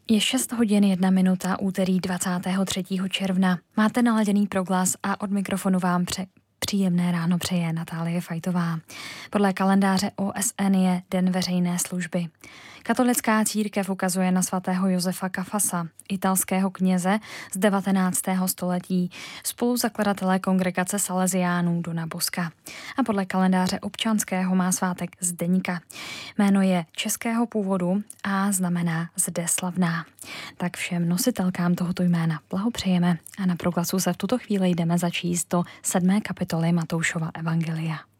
Je 6 hodin 1 minuta, úterý 23. června. Máte naladěný Proglas a od mikrofonu vám příjemné ráno přeje Natálie Fajtová. Podle kalendáře OSN je Den veřejné služby. Katolická církev ukazuje na svatého Josefa Kafasa, italského kněze z 19. století, spoluzakladatele kongregace Salesiánů Dona Bosca. A podle kalendáře občanského má svátek Zdeňka. Jméno je českého původu a znamená zde slavná. Tak všem nositelkám tohoto jména blahopřejeme a na Proglasu se v tuto chvíli jdeme začíst do 7. kapitoly Matoušova evangelia.